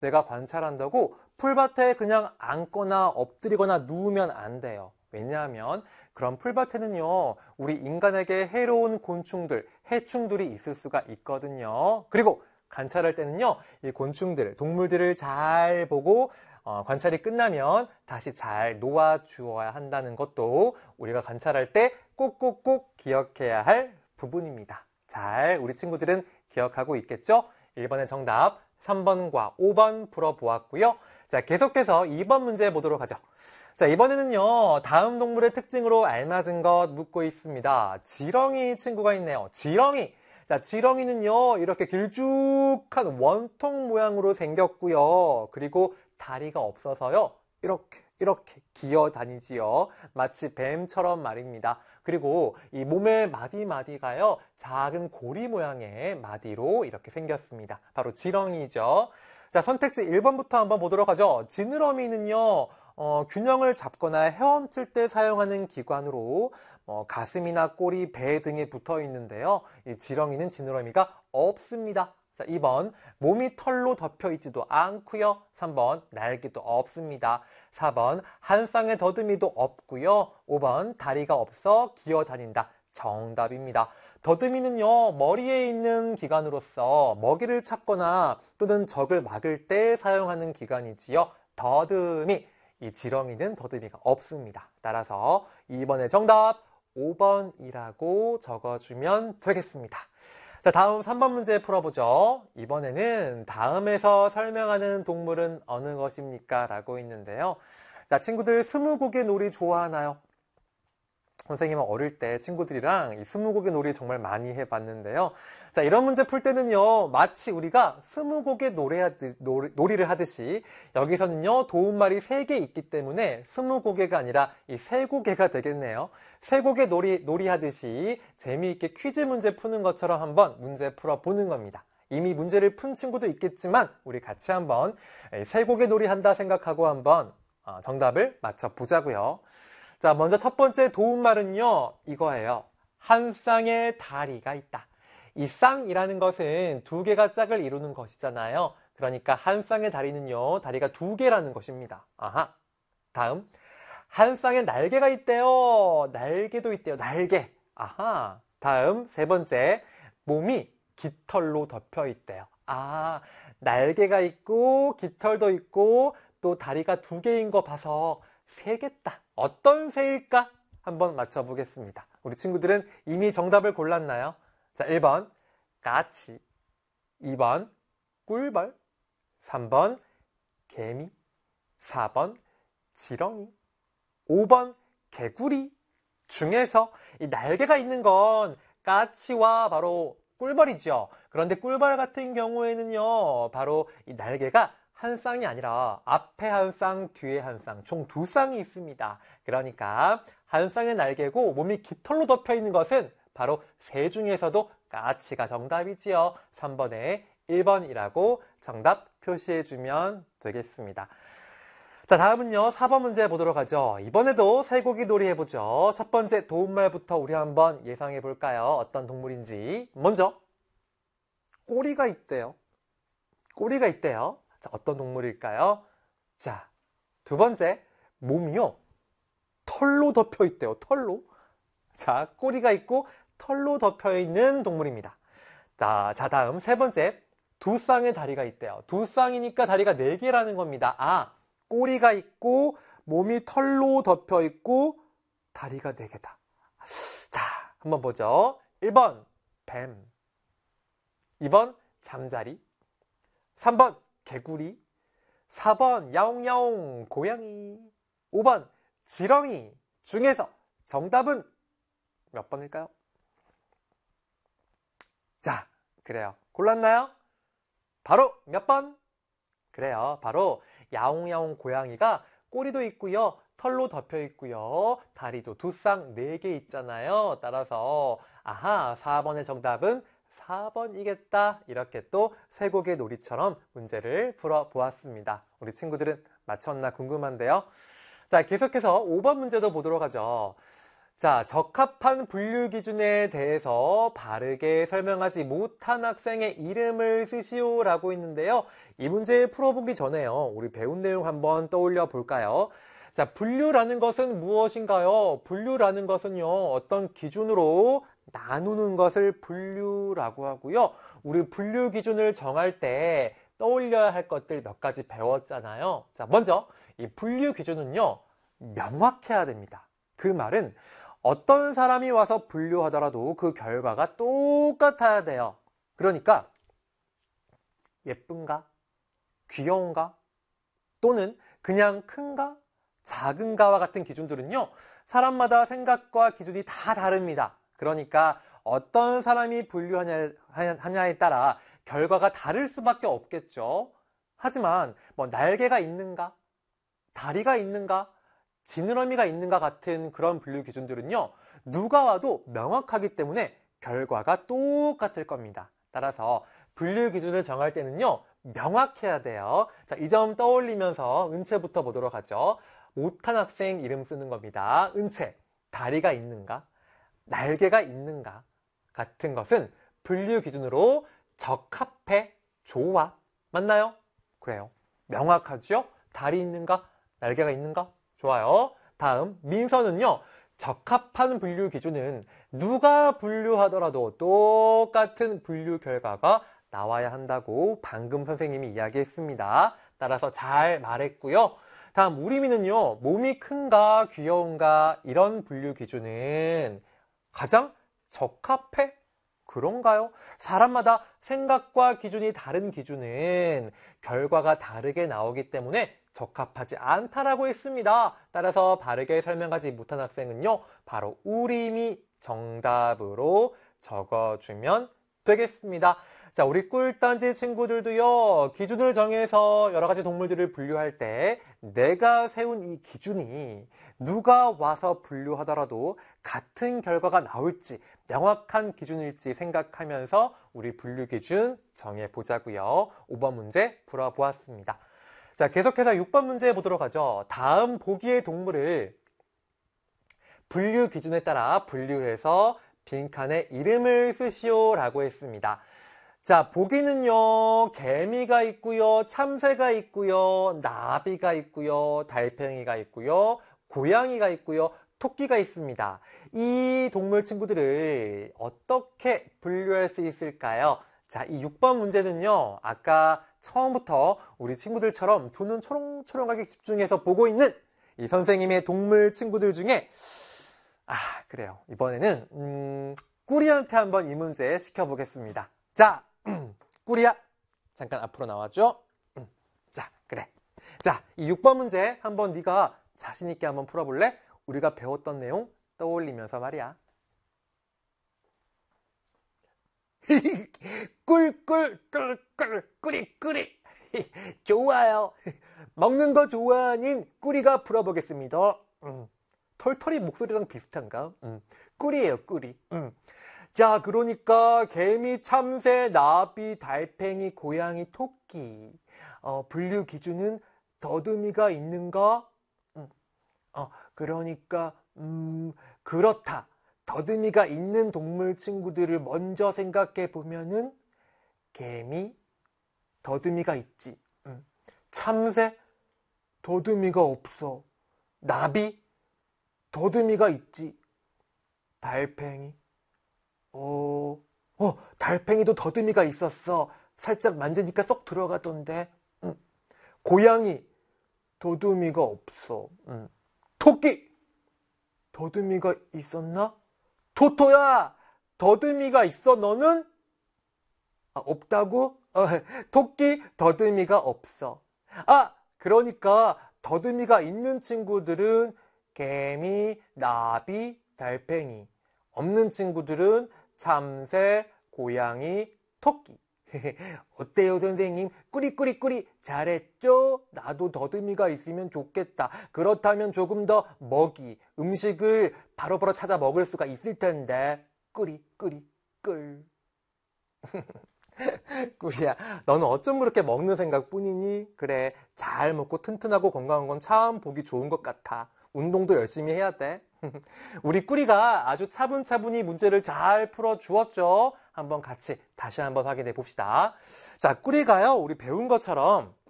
내가 관찰한다고 풀밭에 그냥 앉거나 엎드리거나 누우면 안 돼요. 왜냐하면 그런 풀밭에는요, 우리 인간에게 해로운 곤충들, 해충들이 있을 수가 있거든요. 그리고 관찰할 때는요, 이 곤충들, 동물들을 잘 보고 관찰이 끝나면 다시 잘 놓아주어야 한다는 것도 우리가 관찰할 때 꼭꼭꼭 기억해야 할 부분입니다. 잘 우리 친구들은 기억하고 있겠죠? 1번의 정답 3번과 5번 풀어보았고요. 자, 계속해서 2번 문제 보도록 하죠. 자, 이번에는요, 다음 동물의 특징으로 알맞은 것 묻고 있습니다. 지렁이 친구가 있네요. 지렁이. 자, 지렁이는요, 이렇게 길쭉한 원통 모양으로 생겼고요. 그리고 다리가 없어서요, 이렇게 기어 다니지요. 마치 뱀처럼 말입니다. 그리고 이 몸의 마디마디가요, 작은 고리 모양의 마디로 이렇게 생겼습니다. 바로 지렁이죠. 자, 선택지 1번부터 한번 보도록 하죠. 지느러미는요, 균형을 잡거나 헤엄칠 때 사용하는 기관으로 가슴이나 꼬리, 배 등에 붙어 있는데요. 이 지렁이는 지느러미가 없습니다. 자, 2번 몸이 털로 덮여 있지도 않고요. 3번 날개도 없습니다. 4번 한 쌍의 더듬이도 없고요. 5번 다리가 없어 기어다닌다. 정답입니다. 더듬이는요, 머리에 있는 기관으로서 먹이를 찾거나 또는 적을 막을 때 사용하는 기관이지요. 더듬이. 이 지렁이는 더듬이가 없습니다. 따라서 2번의 정답 5번이라고 적어주면 되겠습니다. 자, 다음 3번 문제 풀어보죠. 이번에는 다음에서 설명하는 동물은 어느 것입니까? 라고 있는데요. 자, 친구들 스무고개 놀이 좋아하나요? 선생님은 어릴 때 친구들이랑 이 스무고개 놀이 정말 많이 해봤는데요. 자, 이런 문제 풀 때는요, 마치 우리가 스무고개 놀이를 하듯이 여기서는요, 도움말이 3개 있기 때문에 스무고개가 아니라 이 세고개가 되겠네요. 세고개 놀이 하듯이 재미있게 퀴즈 문제 푸는 것처럼 한번 문제 풀어보는 겁니다. 이미 문제를 푼 친구도 있겠지만 우리 같이 한번 세고개 놀이 한다 생각하고 한번 정답을 맞춰보자고요. 자, 먼저 첫 번째 도움말은요, 이거예요. 한 쌍의 다리가 있다. 이 쌍이라는 것은 2개가 짝을 이루는 것이잖아요. 그러니까 한 쌍의 다리는요, 다리가 2개라는 것입니다. 아하. 다음. 한 쌍의 날개가 있대요. 날개도 있대요. 날개. 아하. 다음, 세 번째. 몸이 깃털로 덮여 있대요. 아, 날개가 있고, 깃털도 있고, 또 다리가 2개인 거 봐서 새겠다. 어떤 새일까? 한번 맞춰보겠습니다. 우리 친구들은 이미 정답을 골랐나요? 자, 1번 까치, 2번 꿀벌, 3번 개미, 4번 지렁이, 5번 개구리 중에서 이 날개가 있는 건 까치와 바로 꿀벌이죠. 그런데 꿀벌 같은 경우에는요, 바로 이 날개가 한 쌍이 아니라 앞에 한 쌍, 뒤에 한 쌍, 총 2쌍이 있습니다. 그러니까 한 쌍의 날개고 몸이 깃털로 덮여 있는 것은 바로 새 중에서도 까치가 정답이지요. 3번에 1번이라고 정답 표시해주면 되겠습니다. 자, 다음은요, 4번 문제 보도록 하죠. 이번에도 쇠고기 놀이 해보죠. 첫 번째 도움말부터 우리 한번 예상해 볼까요? 어떤 동물인지. 먼저 꼬리가 있대요. 꼬리가 있대요. 자, 어떤 동물일까요? 자, 두 번째, 몸이요, 털로 덮여 있대요. 털로. 자, 꼬리가 있고 털로 덮여 있는 동물입니다. 자, 다음 세 번째, 2쌍의 다리가 있대요. 2쌍이니까 다리가 4개라는 겁니다. 아, 꼬리가 있고 몸이 털로 덮여 있고 다리가 4개다. 자, 한번 보죠. 1번 뱀, 2번 잠자리, 3번 개구리, 4번 야옹야옹 고양이, 5번 지렁이 중에서 정답은 몇 번일까요? 자, 그래요. 골랐나요? 바로 몇 번? 그래요. 바로 야옹야옹 고양이가 꼬리도 있고요, 털로 덮여 있고요, 다리도 2쌍 4개 있잖아요. 따라서 아하, 4번의 정답은 4번이겠다. 이렇게 또 쇠고개 놀이처럼 문제를 풀어보았습니다. 우리 친구들은 맞췄나 궁금한데요. 자, 계속해서 5번 문제도 보도록 하죠. 자, 적합한 분류 기준에 대해서 바르게 설명하지 못한 학생의 이름을 쓰시오라고 했는데요. 이 문제 풀어보기 전에요. 우리 배운 내용 한번 떠올려 볼까요? 자, 분류라는 것은 무엇인가요? 분류라는 것은요, 어떤 기준으로 나누는 것을 분류라고 하고요. 우리 분류 기준을 정할 때 떠올려야 할 것들 몇 가지 배웠잖아요. 자, 먼저 이 분류 기준은요, 명확해야 됩니다. 그 말은 어떤 사람이 와서 분류하더라도 그 결과가 똑같아야 돼요. 그러니까 예쁜가? 귀여운가? 또는 그냥 큰가? 작은가와 같은 기준들은요, 사람마다 생각과 기준이 다 다릅니다. 그러니까 어떤 사람이 분류하냐에 따라 결과가 다를 수밖에 없겠죠. 하지만 뭐 날개가 있는가? 다리가 있는가? 지느러미가 있는가 같은 그런 분류 기준들은요, 누가 와도 명확하기 때문에 결과가 똑같을 겁니다. 따라서 분류 기준을 정할 때는요, 명확해야 돼요. 자, 이 점 떠올리면서 은채부터 보도록 하죠. 못한 학생 이름 쓰는 겁니다. 은채, 다리가 있는가? 날개가 있는가? 같은 것은 분류 기준으로 적합해, 좋아. 맞나요? 그래요. 명확하죠? 다리 있는가? 날개가 있는가? 좋아요. 다음, 민서는요, 적합한 분류 기준은 누가 분류하더라도 똑같은 분류 결과가 나와야 한다고 방금 선생님이 이야기했습니다. 따라서 잘 말했고요. 다음, 우리미는요, 몸이 큰가 귀여운가 이런 분류 기준은 가장 적합해? 그런가요? 사람마다 생각과 기준이 다른 기준은 결과가 다르게 나오기 때문에 적합하지 않다라고 했습니다. 따라서 바르게 설명하지 못한 학생은요, 바로 우림이 정답으로 적어주면 되겠습니다. 자, 우리 꿀단지 친구들도요, 기준을 정해서 여러 가지 동물들을 분류할 때 내가 세운 이 기준이 누가 와서 분류하더라도 같은 결과가 나올지 명확한 기준일지 생각하면서 우리 분류 기준 정해보자고요. 5번 문제 풀어보았습니다. 자, 계속해서 6번 문제 보도록 하죠. 다음 보기의 동물을 분류 기준에 따라 분류해서 빈칸에 이름을 쓰시오라고 했습니다. 자, 보기는요, 개미가 있고요, 참새가 있고요, 나비가 있고요, 달팽이가 있고요, 고양이가 있고요, 토끼가 있습니다. 이 동물 친구들을 어떻게 분류할 수 있을까요? 자, 이 6번 문제는요, 아까 처음부터 우리 친구들처럼 두 눈 초롱초롱하게 집중해서 보고 있는 이 선생님의 동물 친구들 중에 그래요. 이번에는 꾸리한테 한번 이 문제 시켜보겠습니다. 자, 꾸리야, 잠깐 앞으로 나와줘. 자, 그래. 자, 이 6번 문제 한번 네가 자신 있게 한번 풀어볼래? 우리가 배웠던 내용 떠올리면서 말이야. 꾸리. 좋아요. 먹는 거 좋아하는 꾸리가 풀어보겠습니다. 털털이 목소리랑 비슷한가? 꾸리예요, 꾸리. 자, 그러니까 개미, 참새, 나비, 달팽이, 고양이, 토끼. 분류 기준은 더듬이가 있는가? 그러니까 그렇다. 더듬이가 있는 동물 친구들을 먼저 생각해 보면은 개미, 더듬이가 있지. 참새, 더듬이가 없어. 나비, 더듬이가 있지. 달팽이, 달팽이도 더듬이가 있었어. 살짝 만지니까 쏙 들어가던데. 고양이, 더듬이가 없어. 토끼, 더듬이가 있었나? 토토야, 더듬이가 있어, 너는? 없다고? 토끼, 더듬이가 없어. 그러니까 더듬이가 있는 친구들은 개미, 나비, 달팽이. 없는 친구들은 참새, 고양이, 토끼. 어때요, 선생님? 꾸리 잘했죠? 나도 더듬이가 있으면 좋겠다. 그렇다면 조금 더 먹이, 음식을 바로바로 찾아 먹을 수가 있을 텐데. 꿀. 꾸리야, 너는 어쩜 그렇게 먹는 생각뿐이니? 그래, 잘 먹고 튼튼하고 건강한 건 참 보기 좋은 것 같아. 운동도 열심히 해야 돼. 우리 꾸리가 아주 차분차분히 문제를 잘 풀어주었죠? 한번 같이 다시 한번 확인해 봅시다. 자, 꾸리가요, 우리 배운 것처럼